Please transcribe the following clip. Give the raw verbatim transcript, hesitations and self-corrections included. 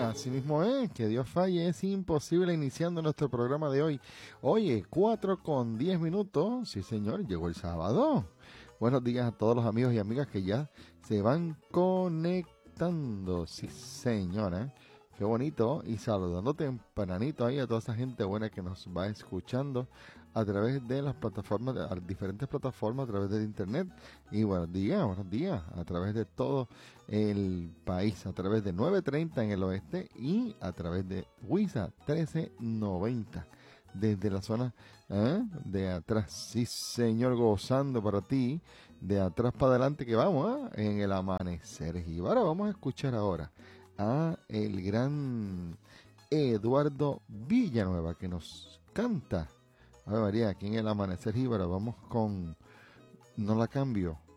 Así mismo es, que Dios falle, es imposible iniciando nuestro programa de hoy. Oye, cuatro con diez minutos, sí señor, llegó el sábado. Buenos días a todos los amigos y amigas que ya se van conectando, sí señora. Qué bonito, y saludando tempranito ahí a toda esa gente buena que nos va escuchando a través de las plataformas, de las diferentes plataformas, a través de internet. Y buenos días, buenos días, a través de todo el país, a través de nueve treinta en el oeste y a través de WISA trece noventa, desde la zona ¿eh? de atrás. Sí, señor, gozando para ti, de atrás para adelante que vamos ¿eh? en el amanecer. Y ahora vamos a escuchar ahora a el gran Eduardo Villanueva que nos canta. A ver, María, aquí en el amanecer jíbaro vamos con No la cambio